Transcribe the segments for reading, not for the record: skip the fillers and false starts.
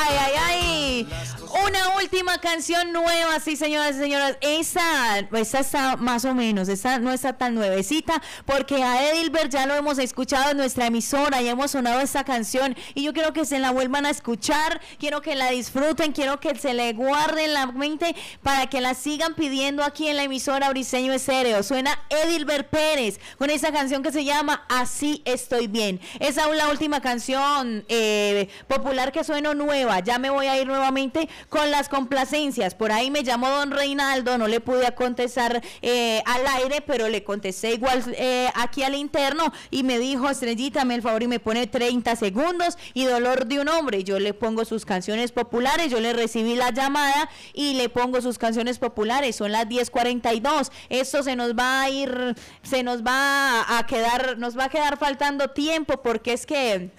Ay, ay, ay. Una última canción nueva, sí, señoras y señores. Esa está más o menos, esa no está tan nuevecita, porque a Edilbert ya lo hemos escuchado en nuestra emisora y hemos sonado esta canción. Y yo quiero que se la vuelvan a escuchar, quiero que la disfruten, quiero que se le guarde en la mente para que la sigan pidiendo aquí en la emisora Briseño Estéreo. Suena Edilbert Pérez con esa canción que se llama Así Estoy Bien. Esa es la última canción popular que sueno nueva. Ya me voy a ir nuevamente con las complacencias. Por ahí me llamó don Reinaldo, no le pude contestar al aire, pero le contesté igual aquí al interno y me dijo: Estrellita, me el favor y me pone 30 segundos y Dolor de un Hombre. Yo le pongo sus canciones populares, yo le recibí la llamada y le pongo sus canciones populares. Son las 10:42. Esto se nos va a ir, nos va a quedar faltando tiempo porque es que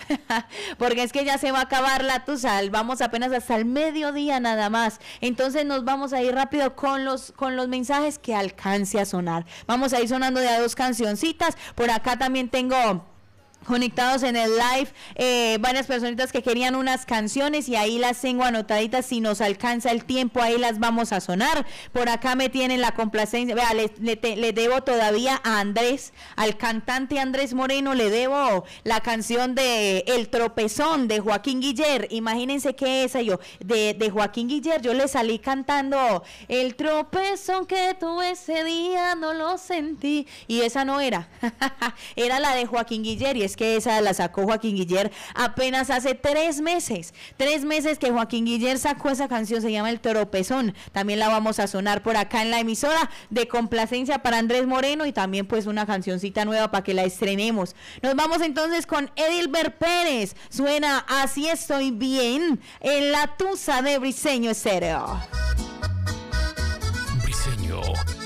ya se va a acabar la tusa. Vamos apenas hasta el mediodía nada más. Entonces nos vamos a ir rápido con los mensajes que alcance a sonar. Vamos a ir sonando de a 2 cancioncitas. Por acá también tengo conectados en el live varias personitas que querían unas canciones y ahí las tengo anotaditas. Si nos alcanza el tiempo ahí las vamos a sonar. Por acá me tienen la complacencia. Vea, le debo todavía a Andrés, al cantante Andrés Moreno, le debo la canción de El Tropezón de Joaquín Guiller. Imagínense que esa de Joaquín Guiller yo le salí cantando El tropezón que tuve ese día no lo sentí, y esa no era era la de Joaquín Guiller, y es que esa la sacó Joaquín Guiller apenas hace 3 meses que Joaquín Guiller sacó esa canción, se llama El Tropezón. También la vamos a sonar por acá en la emisora de complacencia para Andrés Moreno, y también pues una cancioncita nueva para que la estrenemos. Nos vamos entonces con Edilbert Pérez, suena Así Estoy Bien en la tusa de Briseño Estéreo. Briseño